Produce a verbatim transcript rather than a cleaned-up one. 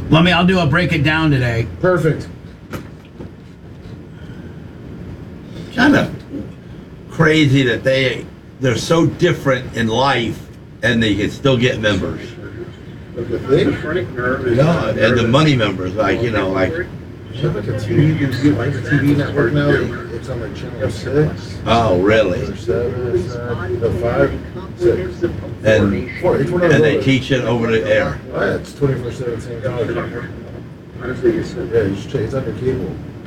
Let me, I'll do, I'll break it down today. Perfect. Kind of crazy that they they're so different in life and they can still get members. The thing? No, and the money members, like you know, like You have like a T V, you get like a T V network now, it's on like channel six. oh really? Or seven, it's nine, no, five, six. And Four, each one of and they those. teach it over the air. Oh, yeah, it's twenty-four seven, same college. Honestly, you said. Yeah, you should check, it's under cable.